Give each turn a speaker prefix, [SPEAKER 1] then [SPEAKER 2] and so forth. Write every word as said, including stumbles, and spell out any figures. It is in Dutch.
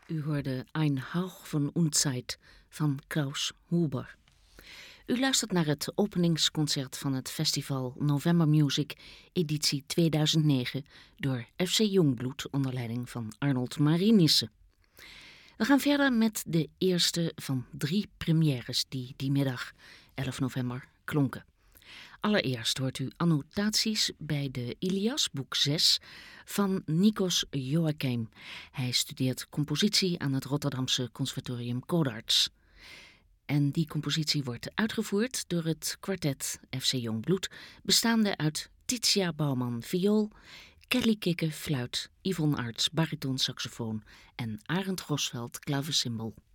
[SPEAKER 1] U hoorde Ein Hauch von Unzeit van Klaus Huber. U luistert naar het openingsconcert van het festival November Music editie tweeduizend negen door F C Jongbloed onder leiding van Arnold Marienissen. We gaan verder met de eerste van drie premières die die middag, elf november, klonken. Allereerst hoort u annotaties bij de Ilias, boek zes, van Nikos Joachim. Hij studeert compositie aan het Rotterdamse conservatorium Codarts. En die compositie wordt uitgevoerd door het kwartet F C Jongbloed, bestaande uit Titia Bouwman viool, Kelly Kikke fluit, Yvonne Arts bariton saxofoon en Arend Grosveld klavecimbal.